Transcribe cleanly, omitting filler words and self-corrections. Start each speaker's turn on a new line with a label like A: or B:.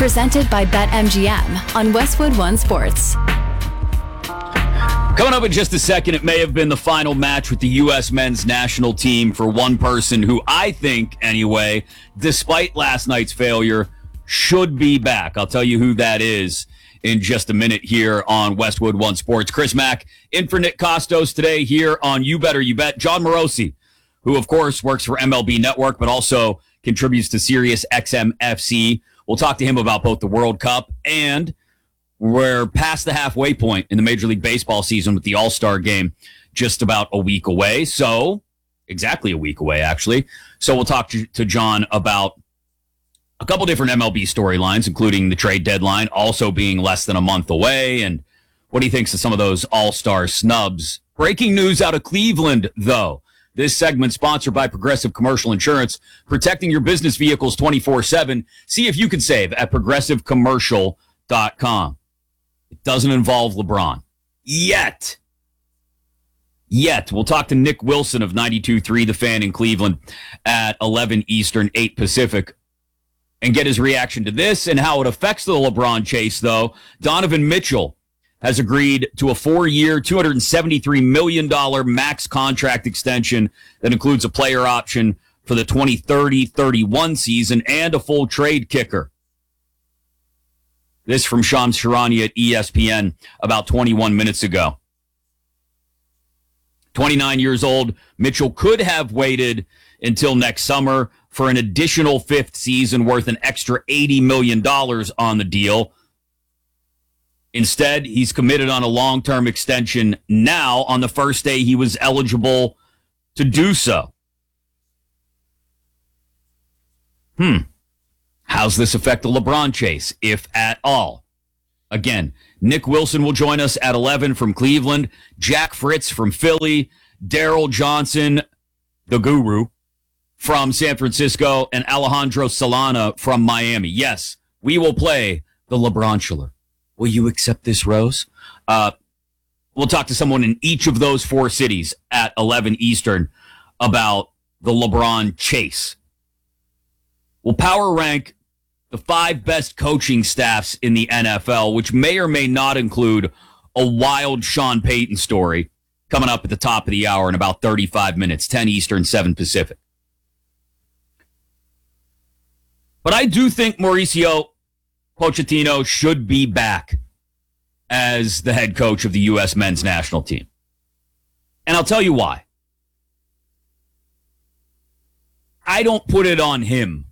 A: Presented by BetMGM on Westwood One Sports.
B: Coming up in just a second, it may have been the final match with the U.S. men's national team for one person who I think, anyway, despite last night's failure, should be back. I'll tell you who that is in just a minute here on Westwood One Sports. Chris Mack in for Nick Costos today here on You Better You Bet. John Morosi, who, of course, works for MLB Network, but also contributes to Sirius XM FC. We'll talk to him about both the World Cup and we're past the halfway point in the Major League Baseball season with the All-Star game just about a week away. So, exactly a week away, actually. So we'll talk to John about a couple different MLB storylines, including the trade deadline also being less than a month away, and what he thinks of some of those All-Star snubs. Breaking news out of Cleveland, though. This segment sponsored by Progressive Commercial Insurance, protecting your business vehicles 24/7. See if you can save at progressivecommercial.com. It doesn't involve LeBron. Yet. We'll talk to Nick Wilson of 92.3 The Fan in Cleveland at 11 Eastern, 8 Pacific, and get his reaction to this and how it affects the LeBron chase, though. Donovan Mitchell has agreed to a 4-year, $273 million max contract extension that includes a player option for the 2030-31 season and a full trade kicker. This from Shams Charania at ESPN about 21 minutes ago. 29 years old, Mitchell could have waited until next summer for an additional fifth season worth an extra $80 million on the deal. Instead, he's committed on a long-term extension now on the first day he was eligible to do so. How's this affect the LeBron chase, if at all? Again, Nick Wilson will join us at 11 from Cleveland, Jack Fritz from Philly, Daryl Johnson, the guru, from San Francisco, and Alejandro Solana from Miami. Yes, we will play the LeBronchular. Will you accept this, Rose? We'll talk to someone in each of those four cities at 11 Eastern about the LeBron chase. We'll power rank the 5 best coaching staffs in the NFL, which may or may not include a wild Sean Payton story coming up at the top of the hour in about 35 minutes, 10 Eastern, 7 Pacific. But I do think Mauricio Pochettino should be back as the head coach of the U.S. men's national team. And I'll tell you why. I don't put it on him